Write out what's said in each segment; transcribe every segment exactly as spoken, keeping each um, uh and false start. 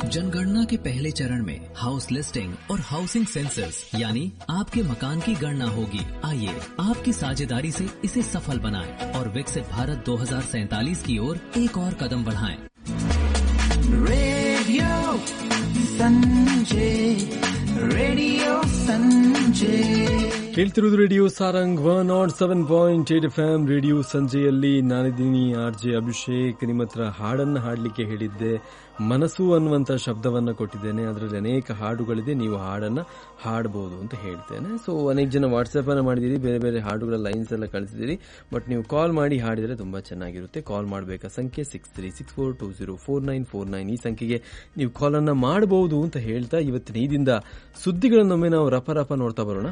जनगणना के पहले चरण में हाउस लिस्टिंग और हाउसिंग सेंसस यानी आपके मकान की गणना होगी। आइए आपकी साझेदारी से इसे सफल बनाएं और विकसित भारत दो हज़ार सैंतालीस की ओर एक और कदम बढ़ाएं। रेडियो संजय, रेडियो संजय ಕೇಳ್ತಿರೋದು radio Sarang one not seven point eight F M. Radio ಸಂಜೆಯಲ್ಲಿ ನಾನಿದ್ದೀನಿ ಆರ್ ಜೆ ಅಭಿಷೇಕ್. ನಿಮ್ಮ ಹತ್ರ ಹಾಡನ್ನು ಹಾಡಲಿಕ್ಕೆ ಹೇಳಿದ್ದೆ. ಮನಸ್ಸು ಅನ್ನುವಂಥ ಶಬ್ದವನ್ನು ಕೊಟ್ಟಿದ್ದೇನೆ. ಅದರಲ್ಲಿ ಅನೇಕ ಹಾಡುಗಳಿದೆ, ನೀವು ಹಾಡನ್ನು ಹಾಡಬಹುದು ಅಂತ ಹೇಳ್ತೇನೆ. ಸೊ ಅನೇಕ ಜನ ವಾಟ್ಸ್ಆಪ್ ಅನ್ನು ಮಾಡಿದಿರಿ, ಬೇರೆ ಬೇರೆ ಹಾಡುಗಳ ಲೈನ್ಸ್ ಎಲ್ಲ ಕಳಿಸಿದಿರಿ. ಬಟ್ ನೀವು ಕಾಲ್ ಮಾಡಿ ಹಾಡಿದರೆ ತುಂಬಾ ಚೆನ್ನಾಗಿರುತ್ತೆ. ಕಾಲ್ ಮಾಡಬೇಕಾ ಸಂಖ್ಯೆ six three six four two zero four nine four nine ಈ ಸಂಖ್ಯೆಗೆ ನೀವು ಕಾಲ್ ಅನ್ನ ಮಾಡಬಹುದು ಅಂತ ಹೇಳ್ತಾ ಇವತ್ತಿನ ಈದಿಂದ ಸುದ್ದಿಗಳನ್ನೊಮ್ಮೆ ನಾವು ರಪ ರಪ ನೋಡ್ತಾ ಬರೋಣ.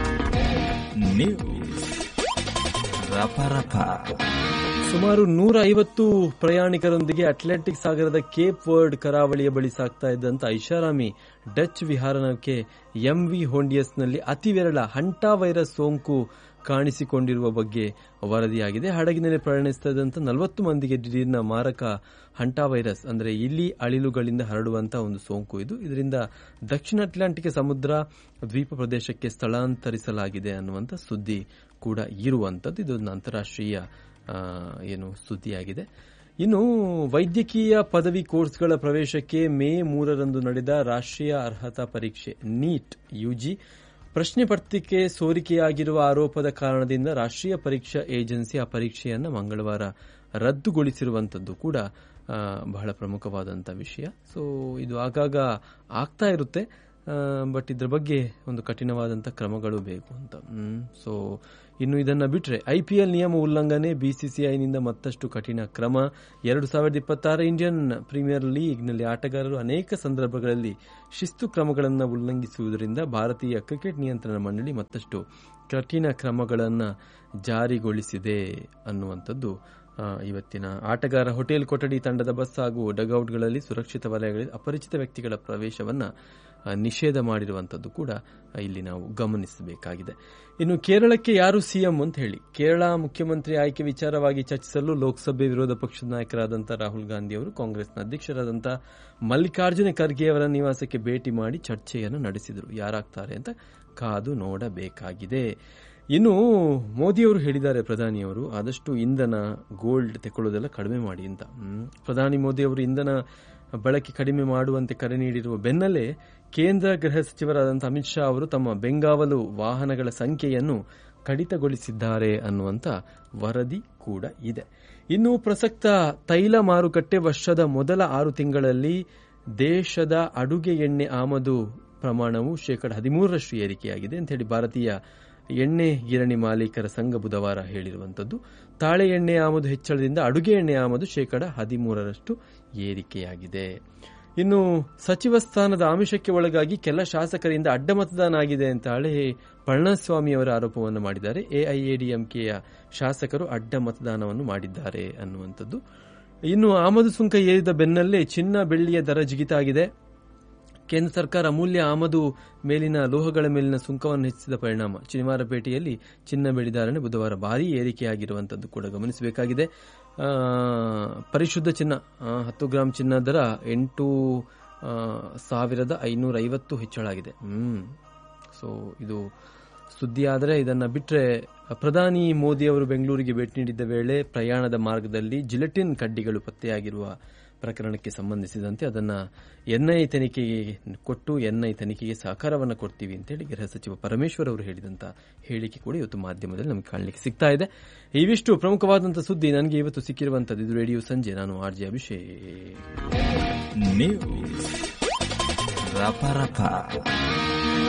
ಸುಮಾರು ನೂರ ಐವತ್ತು ಪ್ರಯಾಣಿಕರೊಂದಿಗೆ ಅಟ್ಲಾಂಟಿಕ್ ಸಾಗರದ ಕೇಪ್ ವರ್ಡ್ ಕರಾವಳಿಯ ಬಳಿ ಸಾಗ್ತಾ ಇದ್ದಂತ ಐಷಾರಾಮಿ ಡಚ್ ವಿಹಾರ ನೌಕೆ ಎಂವಿ ಹೋಂಡಿಯಸ್ನಲ್ಲಿ ಅತಿ ವಿರಳ ಹಂಟಾ ವೈರಸ್ ಸೋಂಕು ಕಾಣಿಸಿಕೊಂಡಿರುವ ಬಗ್ಗೆ ವರದಿಯಾಗಿದೆ. ಹಡಗಿನಲ್ಲಿ ಪ್ರಯಾಣಿಸ್ತಾ ಇದ್ದಂತ ನಲವತ್ತು ಮಂದಿಗೆ ದಿಢೀರ್ನ ಮಾರಕ ಹಂಟಾ ವೈರಸ್ ಅಂದರೆ ಇಲಿ ಅಳಿಲುಗಳಿಂದ ಹರಡುವಂತಹ ಒಂದು ಸೋಂಕು ಇದು. ಇದರಿಂದ ದಕ್ಷಿಣ ಅಟ್ಲಾಂಟಿಕ್ ಸಮುದ್ರ ದ್ವೀಪ ಪ್ರದೇಶಕ್ಕೆ ಸ್ಥಳಾಂತರಿಸಲಾಗಿದೆ ಅನ್ನುವಂಥ ಸುದ್ದಿ ಕೂಡ ಇರುವಂಥದ್ದು. ಇದೊಂದು ಅಂತಾರಾಷ್ಟ್ರೀಯ ಏನು ಸುದ್ದಿಯಾಗಿದೆ. ಇನ್ನು ವೈದ್ಯಕೀಯ ಪದವಿ ಕೋರ್ಸ್ಗಳ ಪ್ರವೇಶಕ್ಕೆ ಮೇ ಮೂರರಂದು ನಡೆದ ರಾಷ್ಟ್ರೀಯ ಅರ್ಹತಾ ಪರೀಕ್ಷೆ ನೀಟ್ ಯುಜಿ ಪ್ರಶ್ನೆ ಪತ್ರಿಕೆ ಸೋರಿಕೆಯಾಗಿರುವ ಆರೋಪದ ಕಾರಣದಿಂದ ರಾಷ್ಟ್ರೀಯ ಪರೀಕ್ಷಾ ಏಜೆನ್ಸಿ ಆ ಪರೀಕ್ಷೆಯನ್ನು ಮಂಗಳವಾರ ರದ್ದುಗೊಳಿಸಿರುವಂಥದ್ದು ಕೂಡ ಬಹಳ ಪ್ರಮುಖವಾದಂಥ ವಿಷಯ. ಸೊ ಇದು ಆಗಾಗ ಆಗ್ತಾ ಇರುತ್ತೆ, ಬಟ್ ಇದ್ರ ಬಗ್ಗೆ ಒಂದು ಕಠಿಣವಾದಂಥ ಕ್ರಮಗಳು ಬೇಕು ಅಂತ. ಸೊ ಇನ್ನು ಇದನ್ನ ಬಿಟ್ರೆ ಐಪಿಎಲ್ ನಿಯಮ ಉಲ್ಲಂಘನೆ, ಬಿಸಿಸಿಐನಿಂದ ಮತ್ತಷ್ಟು ಕಠಿಣ ಕ್ರಮ. ಎರಡು ಸಾವಿರದ ಇಪ್ಪತ್ತಾರು ಇಂಡಿಯನ್ ಪ್ರೀಮಿಯರ್ ಲೀಗ್ನಲ್ಲಿ ಆಟಗಾರರು ಅನೇಕ ಸಂದರ್ಭಗಳಲ್ಲಿ ಶಿಸ್ತು ಕ್ರಮಗಳನ್ನು ಉಲ್ಲಂಘಿಸುವುದರಿಂದ ಭಾರತೀಯ ಕ್ರಿಕೆಟ್ ನಿಯಂತ್ರಣ ಮಂಡಳಿ ಮತ್ತಷ್ಟು ಕಠಿಣ ಕ್ರಮಗಳನ್ನು ಜಾರಿಗೊಳಿಸಿದೆ ಅನ್ನುವಂಥದ್ದು ಇವತ್ತಿನ ಆಟಗಾರ ಹೋಟೆಲ್ ಕೊಠಡಿ, ತಂಡದ ಬಸ್ ಹಾಗೂ ಡಗ್ಔಟ್ಗಳಲ್ಲಿ ಸುರಕ್ಷಿತ ವಲಯಗಳಲ್ಲಿ ಅಪರಿಚಿತ ವ್ಯಕ್ತಿಗಳ ಪ್ರವೇಶವನ್ನು ನಿಷೇಧ ಮಾಡಿರುವಂಥದ್ದು ಕೂಡ ಇಲ್ಲಿ ನಾವು ಗಮನಿಸಬೇಕಾಗಿದೆ. ಇನ್ನು ಕೇರಳಕ್ಕೆ ಯಾರು ಸಿಎಂ ಅಂತ ಹೇಳಿ ಕೇರಳ ಮುಖ್ಯಮಂತ್ರಿ ಆಯ್ಕೆ ವಿಚಾರವಾಗಿ ಚರ್ಚಿಸಲು ಲೋಕಸಭೆ ವಿರೋಧ ಪಕ್ಷದ ನಾಯಕರಾದಂತಹ ರಾಹುಲ್ ಗಾಂಧಿ ಅವರು ಕಾಂಗ್ರೆಸ್ನ ಅಧ್ಯಕ್ಷರಾದಂತಹ ಮಲ್ಲಿಕಾರ್ಜುನ ಖರ್ಗೆ ಅವರ ನಿವಾಸಕ್ಕೆ ಭೇಟಿ ಮಾಡಿ ಚರ್ಚೆಯನ್ನು ನಡೆಸಿದರು. ಯಾರಾಗ್ತಾರೆ ಅಂತ ಕಾದು ನೋಡಬೇಕಾಗಿದೆ. ಇನ್ನು ಮೋದಿಯವರು ಹೇಳಿದ್ದಾರೆ, ಪ್ರಧಾನಿಯವರು ಆದಷ್ಟು ಇಂಧನ ಗೋಲ್ಡ್ ತೆಕೊಳ್ಳೋದೆಲ್ಲ ಕಡಿಮೆ ಮಾಡಿ ಅಂತ. ಪ್ರಧಾನಿ ಮೋದಿಯವರು ಇಂಧನ ಬಳಕೆ ಕಡಿಮೆ ಮಾಡುವಂತೆ ಕರೆ ನೀಡಿರುವ ಬೆನ್ನಲ್ಲೇ ಕೇಂದ್ರ ಗೃಹ ಸಚಿವರಾದಂತಹ ಅಮಿತ್ ಶಾ ಅವರು ತಮ್ಮ ಬೆಂಗಾವಲು ವಾಹನಗಳ ಸಂಖ್ಯೆಯನ್ನು ಕಡಿತಗೊಳಿಸಿದ್ದಾರೆ ಅನ್ನುವಂಥ ವರದಿ ಕೂಡ ಇದೆ. ಇನ್ನು ಪ್ರಸಕ್ತ ತೈಲ ಮಾರುಕಟ್ಟೆ ವರ್ಷದ ಮೊದಲ ಆರು ತಿಂಗಳಲ್ಲಿ ದೇಶದ ಅಡುಗೆ ಎಣ್ಣೆ ಆಮದು ಪ್ರಮಾಣವು ಶೇಕಡ ಹದಿಮೂರರಷ್ಟು ಏರಿಕೆಯಾಗಿದೆ ಅಂತ ಹೇಳಿ ಭಾರತೀಯ ಎಣ್ಣೆ ಗಿರಣಿ ಮಾಲೀಕರ ಸಂಘ ಬುಧವಾರ ಹೇಳಿರುವಂಥದ್ದು. ತಾಳೆ ಎಣ್ಣೆ ಆಮದು ಹೆಚ್ಚಳದಿಂದ ಅಡುಗೆ ಎಣ್ಣೆ ಆಮದು ಶೇಕಡ ಹದಿಮೂರರಷ್ಟು ಏರಿಕೆಯಾಗಿದೆ. ಇನ್ನು ಸಚಿವ ಸ್ಥಾನದ ಆಮಿಷಕ್ಕೆ ಒಳಗಾಗಿ ಕೆಲ ಶಾಸಕರಿಂದ ಅಡ್ಡ ಮತದಾನ ಆಗಿದೆ ಅಂತ ಹಳೆ ಪಳನಿಸ್ವಾಮಿ ಅವರ ಆರೋಪವನ್ನು ಮಾಡಿದ್ದಾರೆ. ಎಐಎಡಿಎಂಕೆಯ ಶಾಸಕರು ಅಡ್ಡ ಮತದಾನವನ್ನು ಮಾಡಿದ್ದಾರೆ ಅನ್ನುವಂಥದ್ದು. ಇನ್ನು ಆಮದು ಸುಂಕ ಏರಿದ ಬೆನ್ನಲ್ಲೇ ಚಿನ್ನ ಬೆಳ್ಳಿಯ ದರ ಜಿಗಿತಾಗಿದೆ. ಕೇಂದ್ರ ಸರ್ಕಾರ ಅಮೂಲ್ಯ ಆಮದು ಮೇಲಿನ ಲೋಹಗಳ ಮೇಲಿನ ಸುಂಕವನ್ನು ಹೆಚ್ಚಿಸಿದ ಪರಿಣಾಮ ಚಿನಿಮಾರಪೇಟೆಯಲ್ಲಿ ಚಿನ್ನ ಬೆಳ್ಳಿ ಧಾರಣೆ ಬುಧವಾರ ಭಾರೀ ಏರಿಕೆಯಾಗಿರುವಂಥದ್ದು ಕೂಡ ಗಮನಿಸಬೇಕಾಗಿದೆ. ಪರಿಶುದ್ಧ ಚಿನ್ನ ಹತ್ತು ಗ್ರಾಂ ಚಿನ್ನ ದರ ಎಂಟು ಸಾವಿರದ ಐನೂರ ಐವತ್ತು ಹೆಚ್ಚಳಾಗಿದೆ. ಹ್ಮ್ ಸೊ ಇದು ಸುದ್ದಿ ಆದರೆ ಇದನ್ನ ಬಿಟ್ಟರೆ ಪ್ರಧಾನಿ ಮೋದಿ ಅವರು ಬೆಂಗಳೂರಿಗೆ ಭೇಟಿ ನೀಡಿದ್ದ ವೇಳೆ ಪ್ರಯಾಣದ ಮಾರ್ಗದಲ್ಲಿ ಜಿಲೆಟಿನ್ ಕಡ್ಡಿಗಳು ಪತ್ತೆಯಾಗಿರುವ ಪ್ರಕರಣಕ್ಕೆ ಸಂಬಂಧಿಸಿದಂತೆ ಅದನ್ನ ಎನ್ಐ ತನಿಖೆಗೆ ಕೊಟ್ಟು ಎನ್ಐ ತನಿಖೆಗೆ ಸಹಕಾರವನ್ನು ಕೊಡ್ತೀವಿ ಅಂತೇಳಿ ಗೃಹ ಸಚಿವ ಪರಮೇಶ್ವರ್ ಅವರು ಹೇಳಿದಂತ ಹೇಳಿಕೆ ಕೂಡ ಇವತ್ತು ಮಾಧ್ಯಮದಲ್ಲಿ ನಮಗೆ ಕಾಣಲಿಕ್ಕೆ ಸಿಗ್ತಾ ಇದೆ. ಇವಿಷ್ಟು ಪ್ರಮುಖವಾದಂತಹ ಸುದ್ದಿ ನನಗೆ ಇವತ್ತು ಸಿಕ್ಕಿರುವಂತದ್ದು. ಇದು ರೇಡಿಯೋ ಸಂಜೆ. ನಾನು ಆರ್ ಜೆ ಅಭಿಷೇಕ್.